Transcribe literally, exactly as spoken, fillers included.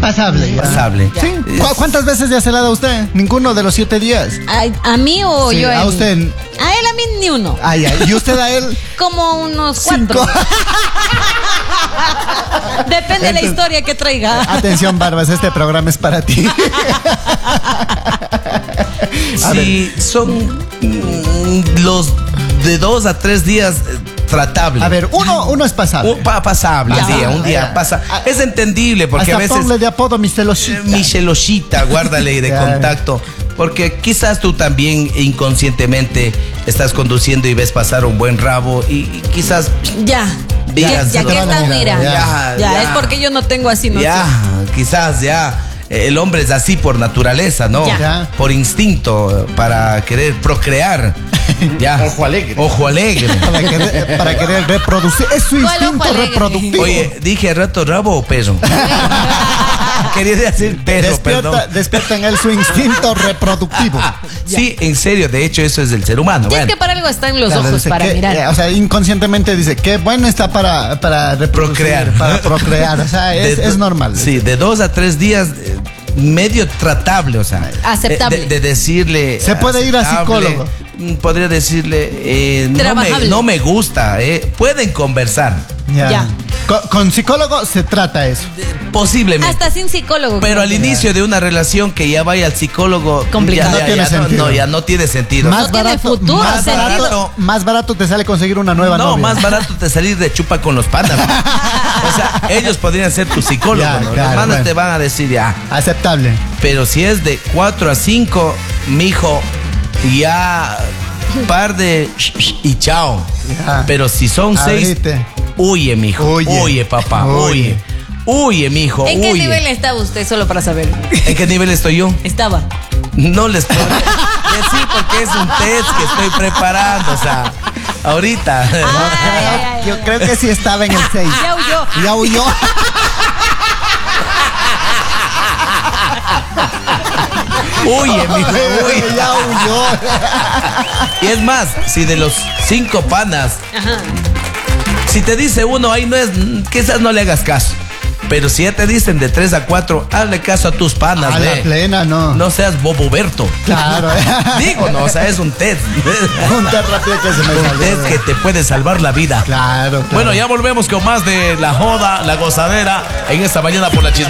Pasable. Ya. Pasable. ¿Sí? ¿Cu- ¿Cuántas veces ya se la da a usted? Ninguno de los siete días. ¿A, a mí o Sí, yo a él? a usted. A él, a mí ni uno. Ay, ay. ¿Y usted a él? Como unos cuatro. Cinco. Depende de la historia que traiga. Atención, Barbas, este programa es para ti. A Sí, son mm, los de dos a tres días eh, tratables. A ver, uno, uno es pasable. Un pa- pasable, Ya, un día, un día ya. pasa. Es entendible porque Hasta a veces ponle de apodo Micheloshita. eh, Micheloshita, guárdale de Ya. contacto. Porque quizás tú también inconscientemente estás conduciendo y ves pasar un buen rabo y, y quizás Ya. Digas, ya no. que estás, mira. Ya, Ya, ya. es porque yo no tengo así noción. ya, quizás ya. eh, El hombre es así por naturaleza, ¿no? Ya. Ya. Por instinto, para querer procrear. Ya. Ojo alegre. Ojo alegre. Para querer, para querer reproducir. Es su ¿Cuál instinto ojo alegre? reproductivo. Oye, dije a rato rabo o perro. Quería decir perro, perdón. despierta, despierta en él su instinto reproductivo. Sí, en serio, de hecho eso es del ser humano. Y es Bueno, que para algo están los Claro, ojos dice para que, mirar. eh, o sea, inconscientemente dice que bueno está para, para reproducir, Procrear. para procrear. O sea, es, de- es normal. Sí, de dos a tres días, eh, medio tratable, o sea. Aceptable. De, de decirle. Se puede ir a aceptable, psicólogo. mm, Podría decirle, eh, no, me, Trabajable. no me gusta, eh. Pueden conversar, Ya. Ya. Con, con psicólogo se trata eso. posiblemente. Hasta sin psicólogo. Pero creo al que. inicio de una relación que ya vaya al psicólogo, Complicado. ya, No ya- tiene ya no, sentido. no, ya no tiene sentido. No tiene futuro, más sentido. barato, más barato te sale conseguir una nueva No, novia. más barato te salir de chupa con los panas. ¿no? O sea, ellos podrían ser tu psicólogo, Ya, ¿no? claro, Los panas bueno. te van a decir ya. Aceptable. Pero si es de cuatro a cinco, mijo, ya par de y chao. Ya. Pero si son seis, Abrite. huye, mijo. Huye. Huye, papá. Huye. Huye. Huye, mijo. ¿En qué huye. nivel estaba usted? Solo para saber. ¿En qué nivel estoy yo? Estaba. No les puedo decir porque es un test que estoy preparando. O sea, ahorita. Ay, ay, ay, Yo ay. creo que sí estaba en el seis. Ya huyó. Ya huyó. Huye, mijo. Huye. Ya huyó. Y es más, si de los cinco panas, Ajá. si te dice uno, ahí no es, mm, quizás no le hagas caso. Pero si ya te dicen de tres a cuatro, hazle caso a tus panas, A la ve. plena, no. No seas boboberto. Claro. Digo, no, o sea, es un test. Un test rápido que se me Un salió. test que te puede salvar la vida. Claro, claro. Bueno, ya volvemos con más de la joda, la gozadera en esta mañana por la chisma.